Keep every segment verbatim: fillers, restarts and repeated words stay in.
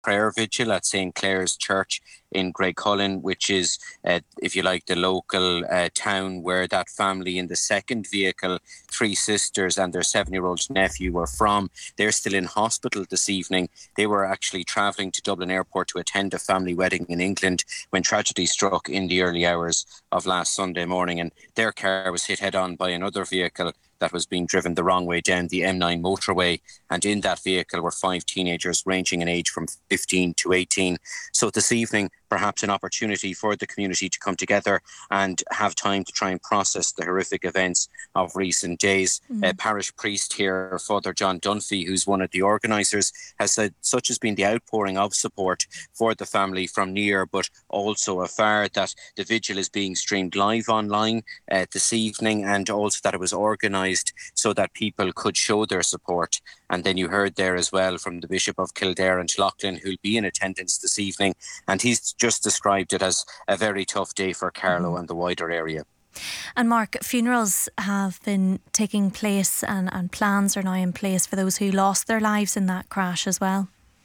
prayer vigil at Saint Clair's Church in Greycullen, which is, uh, if you like, the local uh, town where that family in the second vehicle, three sisters and their seven-year-old nephew, were from. They're still in hospital this evening. They were actually travelling to Dublin Airport to attend a family wedding in England when tragedy struck in the early hours of last Sunday morning, and their car was hit head-on by another vehicle that was being driven the wrong way down the M nine motorway, and in that vehicle were five teenagers ranging in age from fifteen to eighteen. So this evening, perhaps an opportunity for the community to come together and have time to try and process the horrific events of recent days. Mm. Uh, parish priest here, Father John Dunphy, who's one of the organisers, has said such has been the outpouring of support for the family from near but also afar, that the vigil is being streamed live online uh, this evening, and also that it was organised so that people could show their support. And then you heard there as well from the Bishop of Kildare and Loughlin, who'll be in attendance this evening, and he's just described it as a very tough day for Carlow mm. and the wider area. And Mark, funerals have been taking place and, and plans are now in place for those who lost their lives in that crash as well.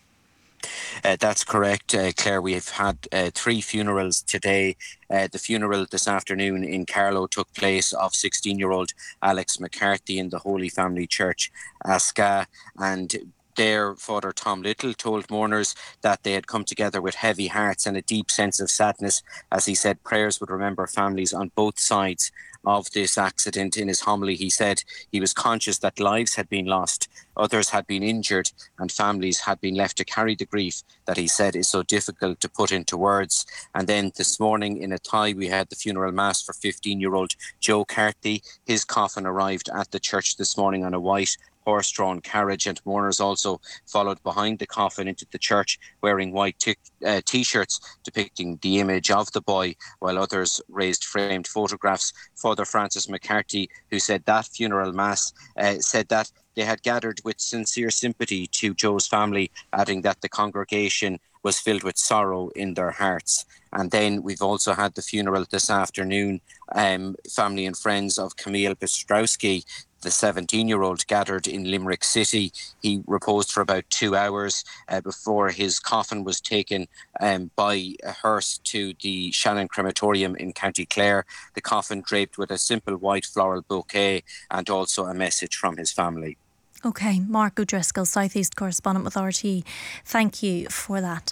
Uh, that's correct, uh, Claire. We've had uh, three funerals today. Uh, the funeral this afternoon in Carlow took place of sixteen-year-old Alex McCarthy in the Holy Family Church, Asca, and there, Father Tom Little told mourners that they had come together with heavy hearts and a deep sense of sadness. As he said, prayers would remember families on both sides of this accident. In his homily, he said he was conscious that lives had been lost, others had been injured, and families had been left to carry the grief that he said is so difficult to put into words. And then this morning in Athy, we had the funeral mass for fifteen-year-old Joe Carthy. His coffin arrived at the church this morning on a white horse-drawn carriage, and mourners also followed behind the coffin into the church wearing white t- uh, t-shirts depicting the image of the boy, while others raised framed photographs. Father Francis McCarthy, who said that funeral mass, uh, said that they had gathered with sincere sympathy to Joe's family, adding that the congregation was filled with sorrow in their hearts. And then we've also had the funeral this afternoon. Um, family and friends of Camille Bystrowski, the seventeen-year-old, gathered in Limerick City. He reposed for about two hours uh, before his coffin was taken um, by a hearse to the Shannon Crematorium in County Clare. The coffin draped with a simple white floral bouquet and also a message from his family. OK, Mark O'Driscoll, South East correspondent with R T E. Thank you for that.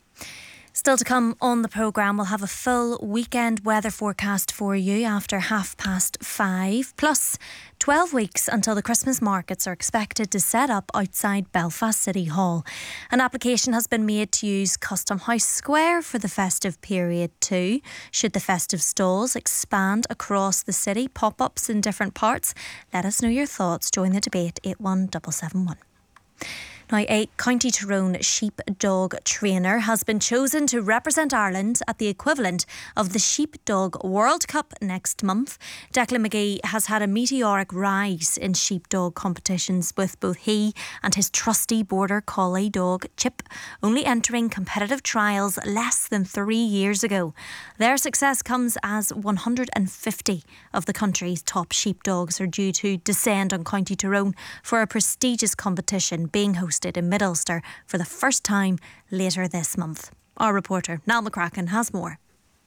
Still to come on the programme, we'll have a full weekend weather forecast for you after half past five. Plus, twelve weeks until the Christmas markets are expected to set up outside Belfast City Hall. An application has been made to use Custom House Square for the festive period too. Should the festive stalls expand across the city, pop-ups in different parts? Let us know your thoughts. Join the debate, eight one seven seven one. Now, a County Tyrone sheepdog trainer has been chosen to represent Ireland at the equivalent of the Sheepdog World Cup next month. Declan McGee has had a meteoric rise in sheepdog competitions, with both he and his trusty border collie dog Chip only entering competitive trials less than three years ago. Their success comes as one hundred fifty of the country's top sheepdogs are due to descend on County Tyrone for a prestigious competition being hosted in Mid-Ulster for the first time later this month. Our reporter Niall McCracken has more.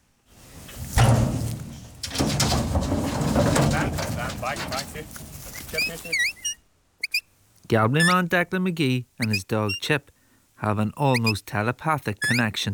Galway man Declan McGee and his dog Chip have an almost telepathic connection.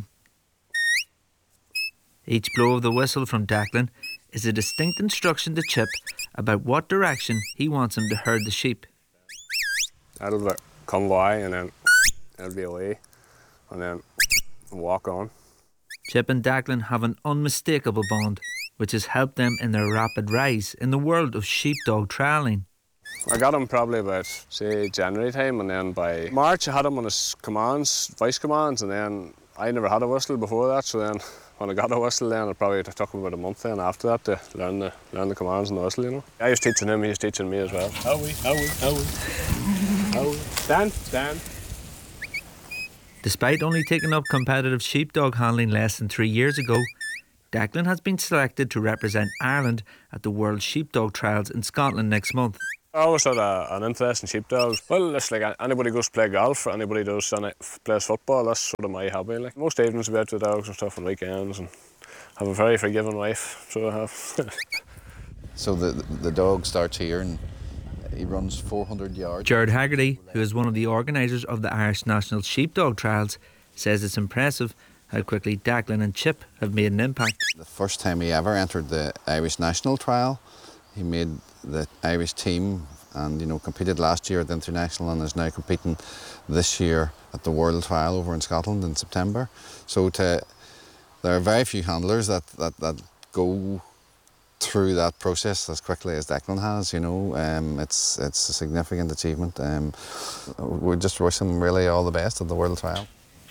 Each blow of the whistle from Declan is a distinct instruction to Chip about what direction he wants him to herd the sheep. That'll be convoy, and then it'll be away, and then walk on. Chip and Declan have an unmistakable bond, which has helped them in their rapid rise in the world of sheepdog trialling. I got him probably about, say, January time, and then by March I had him on his commands, voice commands, and then I never had a whistle before that, so then when I got a whistle then it probably took him about a month then after that to learn the learn the commands and the whistle, you know. I was teaching him, he was teaching me as well. How we, how we, how we, how we. Stand, stand. Despite only taking up competitive sheepdog handling less than three years ago, Declan has been selected to represent Ireland at the World Sheepdog Trials in Scotland next month. I always had a, an interest in sheepdogs. Well, it's like anybody goes to play golf, or anybody does any, plays football. That's sort of my hobby. Like most evenings, we out with the dogs and stuff on weekends, and I have a very forgiving wife, so I have. So the the dog starts here and he runs four hundred yards. Jared Haggerty, who is one of the organisers of the Irish National Sheepdog Trials, says it's impressive how quickly Declan and Chip have made an impact. The first time he ever entered the Irish National Trial, he made the Irish team and, you know, competed last year at the International and is now competing this year at the World Trial over in Scotland in September. So to, there are very few handlers that, that, that go through that process as quickly as Declan has, you know. Um, it's it's a significant achievement. Um, we just wish him really all the best at the World Trial.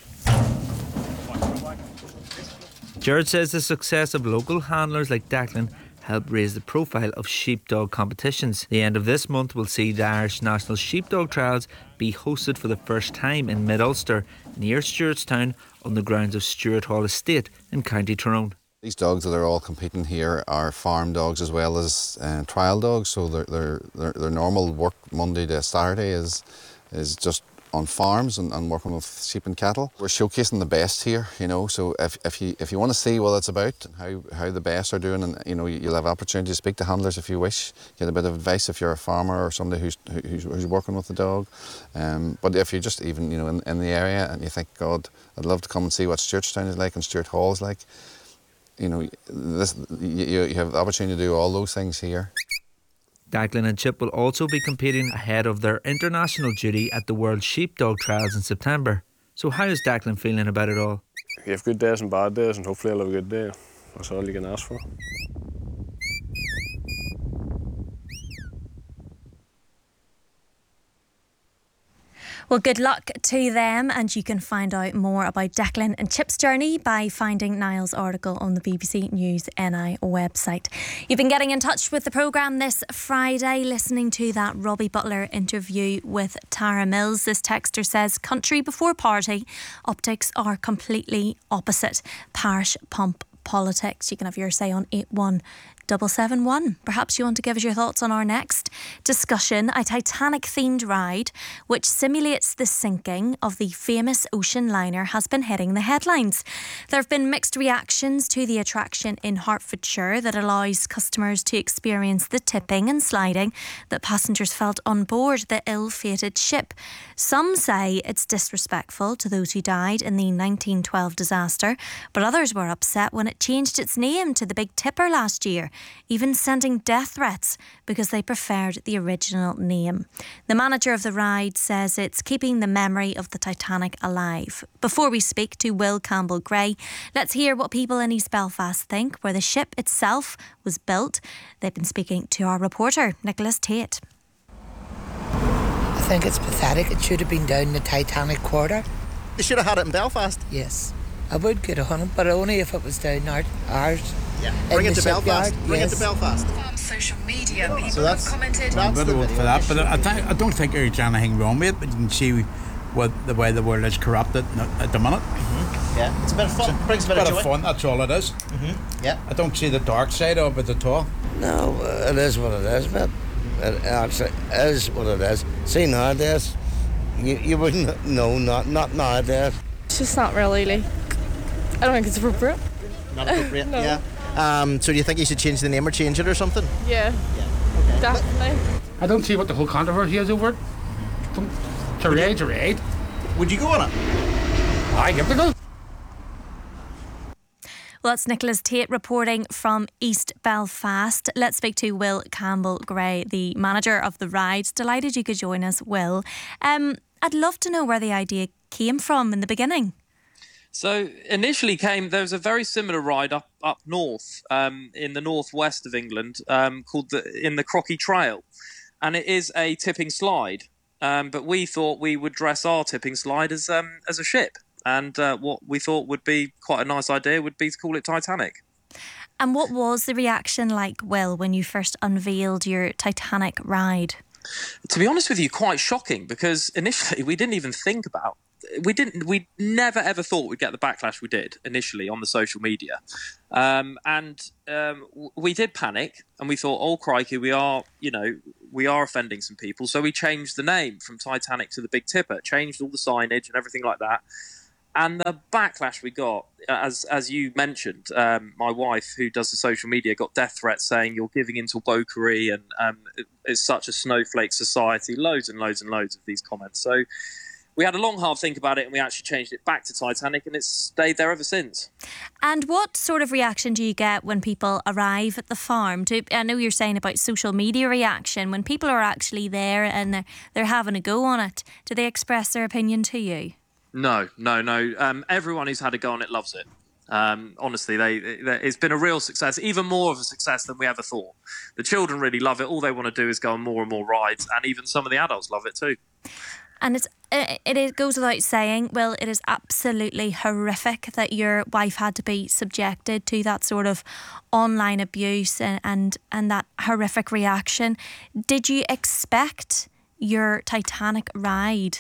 Jared says the success of local handlers like Declan helped raise the profile of sheepdog competitions. The end of this month will see the Irish National Sheepdog Trials be hosted for the first time in Mid-Ulster, near Stewartstown, on the grounds of Stewart Hall Estate in County Tyrone. These dogs that are all competing here are farm dogs as well as uh, trial dogs, so their their their their normal work Monday to Saturday is is just on farms and, and working with sheep and cattle. We're showcasing the best here, you know. So if if you if you want to see what it's about and how how the best are doing, and you know, you'll have opportunity to speak to handlers if you wish, get a bit of advice if you're a farmer or somebody who's who's, who's working with the dog. Um, but if you're just even, you know, in, in the area and you think, God, I'd love to come and see what Stewartstown is like and Stewart Hall is like. You know, this, you, you have the opportunity to do all those things here. Declan and Chip will also be competing ahead of their international duty at the World Sheepdog Trials in September. So how is Declan feeling about it all? You have good days and bad days, and hopefully I'll have a good day. That's all you can ask for. Well, good luck to them, and you can find out more about Declan and Chip's journey by finding Niall's article on the B B C News N I website. You've been getting in touch with the programme this Friday, listening to that Robbie Butler interview with Tara Mills. This texter says, country before party, optics are completely opposite. Parish pump politics. You can have your say on eight one seven seven one. Perhaps you want to give us your thoughts on our next discussion. A Titanic themed ride which simulates the sinking of the famous ocean liner has been hitting the headlines. There have been mixed reactions to the attraction in Hertfordshire that allows customers to experience the tipping and sliding that passengers felt on board the ill-fated ship. Some say it's disrespectful to those who died in the nineteen twelve disaster, but others were upset when it changed its name to the Big Tipper last year, even sending death threats because they preferred the original name. The manager of the ride says it's keeping the memory of the Titanic alive. Before we speak to Will Campbell-Gray, let's hear what people in East Belfast think where the ship itself was built. They've been speaking to our reporter, Nicholas Tate. I think it's pathetic. It should have been down the Titanic quarter. They should have had it in Belfast. Yes. I would get a hundred, but only if it was down our, ours. Yeah. Bring it to Belfast. Bring yes. it to Belfast. On social media, people so that's, have commented. That's I'm going to vote for that, but I, th- I don't think there's anything wrong with it, but you can see what the way the world is corrupted at the minute. Mm-hmm. Yeah, it's a bit of fun. It brings a bit, bit of, of fun, that's all it is. Mm-hmm. Yeah. I don't see the dark side of it at all. No, uh, it is what it is, but it actually is what it is. See, nowadays, you, you wouldn't know, not, not nowadays. It's just not really, like, I don't think it's appropriate. Not appropriate, no. yeah. Um, so do you think you should change the name or change it or something? Yeah, yeah. Okay. Definitely. I don't see what the whole controversy is over it. To raid, to raid. Would you go on it? I give it a go. Well, that's Nicholas Tate reporting from East Belfast. Let's speak to Will Campbell-Gray, the manager of the ride. Delighted you could join us, Will. Um, I'd love to know where the idea came from in the beginning. So initially came, there was a very similar ride up, up north, um, in the northwest of England, um, called the in the Crocky Trail. And it is a tipping slide. Um, but we thought we would dress our tipping slide as um, as a ship. And uh, what we thought would be quite a nice idea would be to call it Titanic. And what was the reaction like, Will, when you first unveiled your Titanic ride? To be honest with you, quite shocking, because initially we didn't even think about we didn't, we never ever thought we'd get the backlash we did initially on the social media. Um, and um, we did panic, and we thought, oh, crikey, we are, you know, we are offending some people. So we changed the name from Titanic to the Big Tipper, changed all the signage and everything like that. And the backlash we got, as as you mentioned, um, my wife, who does the social media, got death threats saying you're giving into wokery and um, it, it's such a snowflake society, loads and loads and loads of these comments. So we had a long, hard think about it, and we actually changed it back to Titanic, and it's stayed there ever since. And what sort of reaction do you get when people arrive at the farm? Do, I know you're saying about social media reaction. When people are actually there and they're, they're having a go on it, do they express their opinion to you? No, no, no. Um, everyone who's had a go on it loves it. Um, honestly, they, they, it's been a real success, even more of a success than we ever thought. The children really love it. All they want to do is go on more and more rides, and even some of the adults love it too. And it's it, it goes without saying, Will, it is absolutely horrific that your wife had to be subjected to that sort of online abuse and, and, and that horrific reaction. Did you expect your Titanic ride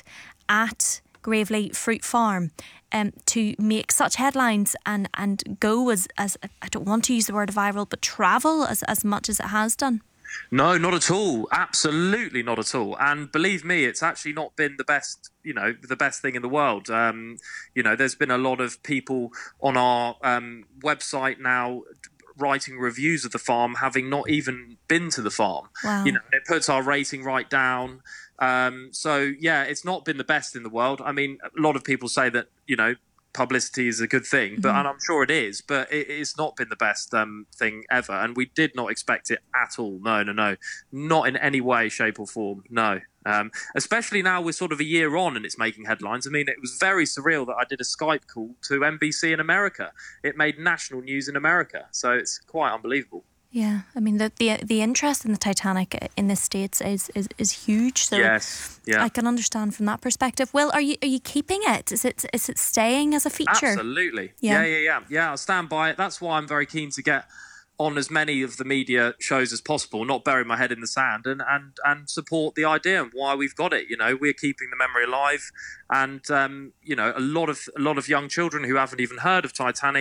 at Gravely Fruit Farm um, to make such headlines and, and go as, as, I don't want to use the word viral, but travel as, as much as it has done? No, not at all. Absolutely not at all. And believe me, it's actually not been the best, you know, the best thing in the world. Um, you know, there's been a lot of people on our um, website now writing reviews of the farm, having not even been to the farm. Wow. You know, it puts our rating right down. Um, so, yeah, it's not been the best in the world. I mean, a lot of people say that, you know, publicity is a good thing, but Mm-hmm. and I'm sure it is, but it, it's not been the best um, thing ever. And we did not expect it at all. No, no, no. Not in any way, shape or form. No. Um, especially now we're sort of a year on and it's making headlines. I mean, it was very surreal that I did a Skype call to N B C in America. It made national news in America. So it's quite unbelievable. Yeah, I mean, the, the the interest in the Titanic in the States is, is, is huge. So yes, yeah. I can understand from that perspective. Will, are you are you keeping it? Is it is it staying as a feature? Absolutely. Yeah. yeah, yeah, yeah. Yeah, I'll stand by it. That's why I'm very keen to get on as many of the media shows as possible, not bury my head in the sand, and, and, and support the idea and why we've got it. You know, we're keeping the memory alive, and um, you know, a lot of a lot of young children who haven't even heard of Titanic